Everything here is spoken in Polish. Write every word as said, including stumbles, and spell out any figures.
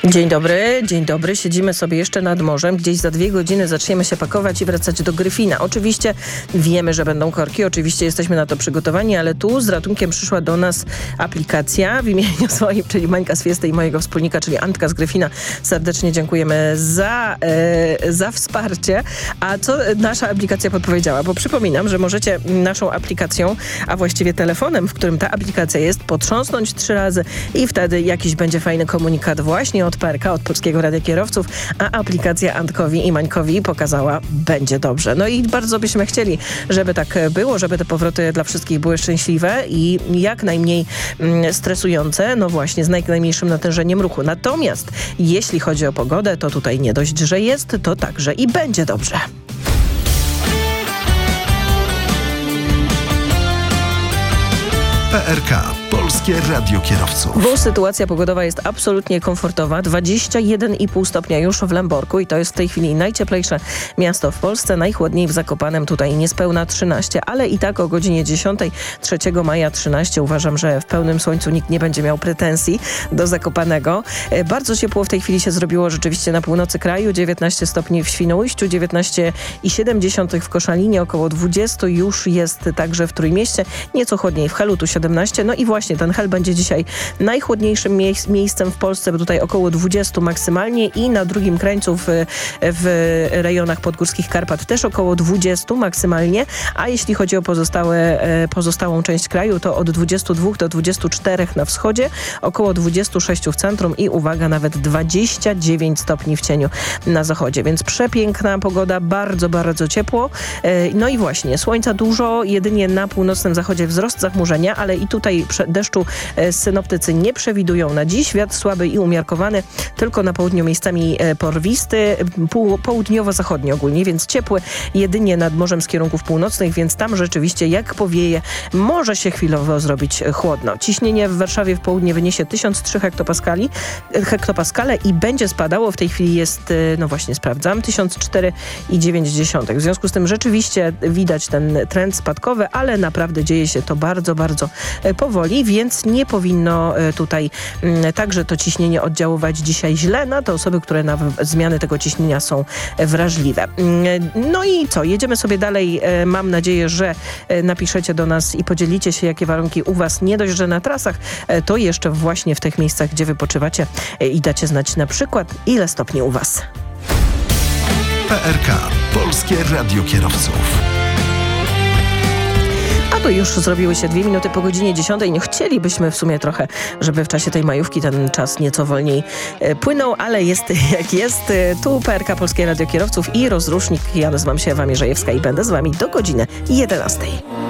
Dzień dobry, dzień dobry. Siedzimy sobie jeszcze nad morzem. Gdzieś za dwie godziny zaczniemy się pakować i wracać do Gryfina. Oczywiście wiemy, że będą korki. Oczywiście jesteśmy na to przygotowani, ale tu z ratunkiem przyszła do nas aplikacja w imieniu swoim, czyli Mańka z Fiesty i mojego wspólnika, czyli Antka z Gryfina. Serdecznie dziękujemy za, e, za wsparcie. A co nasza aplikacja podpowiedziała? Bo przypominam, że możecie naszą aplikacją, a właściwie telefonem, w którym ta aplikacja jest, potrząsnąć trzy razy i wtedy jakiś będzie fajny komunikat właśnie od P R K, od Polskiego Radia Kierowców, a aplikacja Antkowi i Mańkowi pokazała, będzie dobrze. No i bardzo byśmy chcieli, żeby tak było, żeby te powroty dla wszystkich były szczęśliwe i jak najmniej mm, stresujące, no właśnie z jak najmniejszym natężeniem ruchu. Natomiast jeśli chodzi o pogodę, to tutaj nie dość, że jest, to także i będzie dobrze. P R K. Polskie Radio Kierowców. Bo sytuacja pogodowa jest absolutnie komfortowa. dwadzieścia jeden i pół stopnia już w Lęborku i to jest w tej chwili najcieplejsze miasto w Polsce. Najchłodniej w Zakopanem, tutaj niespełna trzynaście, ale i tak o godzinie dziesiątej trzeciego maja trzynaście. Uważam, że w pełnym słońcu nikt nie będzie miał pretensji do Zakopanego. Bardzo ciepło w tej chwili się zrobiło rzeczywiście na północy kraju. dziewiętnaście stopni w Świnoujściu, dziewiętnaście i siedem dziesiątych w Koszalinie, około dwadzieścia już jest także w Trójmieście. Nieco chłodniej w Helu, tu siedemnaście. No i właśnie ten Hel będzie dzisiaj najchłodniejszym miejsc, miejscem w Polsce, bo tutaj około dwadzieścia maksymalnie i na drugim krańcu w, w rejonach podgórskich Karpat też około dwadzieścia maksymalnie, a jeśli chodzi o pozostałe, pozostałą część kraju, to od dwudziestu dwóch do dwudziestu czterech na wschodzie, około dwudziestu sześciu w centrum i uwaga, nawet dwadzieścia dziewięć stopni w cieniu na zachodzie, więc przepiękna pogoda, bardzo, bardzo ciepło. No i właśnie, słońca dużo, jedynie na północnym zachodzie wzrost zachmurzenia, ale i tutaj deszczu synoptycy nie przewidują na dziś. Wiatr słaby i umiarkowany, tylko na południu miejscami porwisty, południowo-zachodni ogólnie, więc ciepły jedynie nad morzem z kierunków północnych, więc tam rzeczywiście jak powieje, może się chwilowo zrobić chłodno. Ciśnienie w Warszawie w południe wyniesie tysiąc trzy hektopaskali, hektopaskale i będzie spadało. W tej chwili jest, no właśnie sprawdzam, tysiąc cztery i dziewięć dziesiątych. W związku z tym rzeczywiście widać ten trend spadkowy, ale naprawdę dzieje się to bardzo, bardzo powoli, więc nie powinno tutaj także to ciśnienie oddziaływać dzisiaj źle na te osoby, które na zmiany tego ciśnienia są wrażliwe. No i co? Jedziemy sobie dalej. Mam nadzieję, że napiszecie do nas i podzielicie się, jakie warunki u was, nie dość, że na trasach, to jeszcze właśnie w tych miejscach, gdzie wypoczywacie i dacie znać na przykład, ile stopni u was. P R K. Polskie Radio Kierowców. A to już zrobiły się dwie minuty po godzinie dziesiątej. Nie chcielibyśmy w sumie trochę, żeby w czasie tej majówki ten czas nieco wolniej e, płynął, ale jest jak jest. Tu P R K Polskie Radio Kierowców i rozrusznik. Ja nazywam się Ewa Mierzejewska i będę z wami do godziny jedenastej.